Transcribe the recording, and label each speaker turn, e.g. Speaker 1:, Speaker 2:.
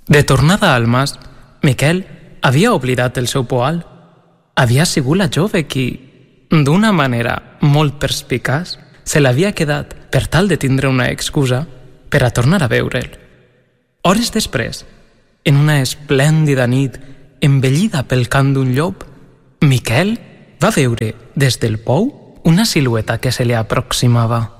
Speaker 1: De tornada al mas, Miquel havia oblidat el seu poal. Havia sigut la jove qui, d'una manera molt perspicaç, se l'havia quedat per tal de tindre una excusa per a tornar a veure'l. Hores després, en una esplèndida nit embellida pel cant d'un llop, Miquel va veure des del pou una silueta que se li aproximava.